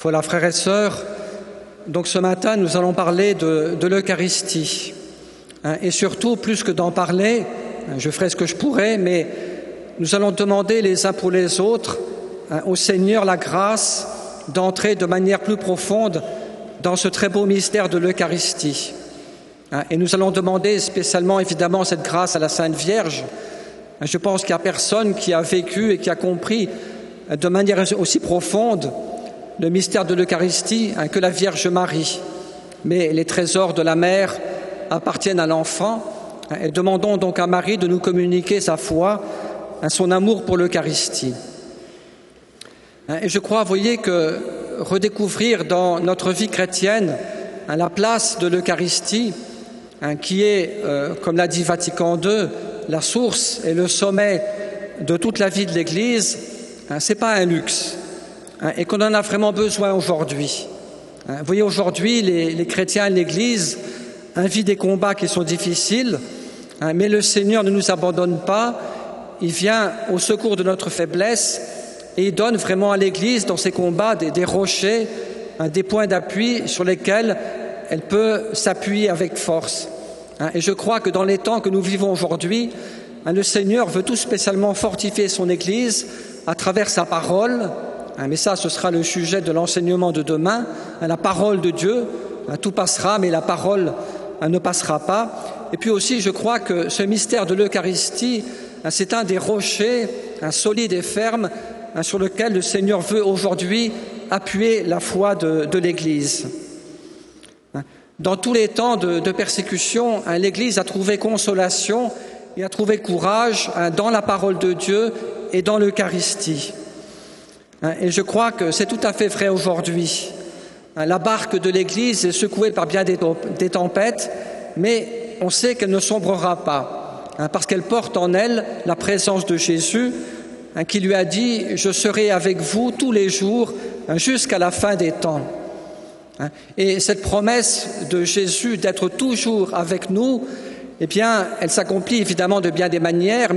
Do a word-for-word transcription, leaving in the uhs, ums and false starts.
Voilà, frères et sœurs, donc ce matin, nous allons parler de, de l'Eucharistie. Hein, et surtout, plus que d'en parler, hein, je ferai ce que je pourrai, mais nous allons demander les uns pour les autres hein, au Seigneur la grâce d'entrer de manière plus profonde dans ce très beau mystère de l'Eucharistie. Hein, et nous allons demander spécialement, évidemment, cette grâce à la Sainte Vierge. Hein, je pense qu'il n'y a personne qui a vécu et qui a compris hein, de manière aussi profonde le mystère de l'Eucharistie hein, que la Vierge Marie. Mais les trésors de la mère appartiennent à l'enfant. Hein, et demandons donc à Marie de nous communiquer sa foi, hein, son amour pour l'Eucharistie. Hein, et je crois, vous voyez, que redécouvrir dans notre vie chrétienne hein, la place de l'Eucharistie, hein, qui est, euh, comme l'a dit Vatican deux, la source et le sommet de toute la vie de l'Église, hein, ce n'est pas un luxe. Et qu'on en a vraiment besoin aujourd'hui. Vous voyez, aujourd'hui, les, les chrétiens de l'Église vivent des combats qui sont difficiles, mais le Seigneur ne nous abandonne pas, il vient au secours de notre faiblesse et il donne vraiment à l'Église, dans ces combats, des, des rochers, des points d'appui sur lesquels elle peut s'appuyer avec force. Et je crois que dans les temps que nous vivons aujourd'hui, le Seigneur veut tout spécialement fortifier son Église à travers sa parole. Mais ça, ce sera le sujet de l'enseignement de demain. La parole de Dieu, tout passera, mais la parole ne passera pas. Et puis aussi, je crois que ce mystère de l'Eucharistie, c'est un des rochers solides et fermes sur lequel le Seigneur veut aujourd'hui appuyer la foi de, de l'Église. Dans tous les temps de, de persécution, l'Église a trouvé consolation et a trouvé courage dans la parole de Dieu et dans l'Eucharistie. Et je crois que c'est tout à fait vrai aujourd'hui. La barque de l'Église est secouée par bien des tempêtes, mais on sait qu'elle ne sombrera pas, parce qu'elle porte en elle la présence de Jésus, qui lui a dit « Je serai avec vous tous les jours jusqu'à la fin des temps ». Et cette promesse de Jésus d'être toujours avec nous, eh bien, elle s'accomplit évidemment de bien des manières,